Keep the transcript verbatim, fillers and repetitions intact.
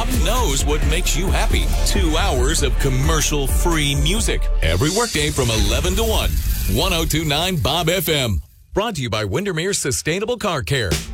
knows what makes you happy. Two hours of commercial-free music every workday from eleven to one. ten twenty-nine Bob F M. Brought to you by Windermere Sustainable Car Care.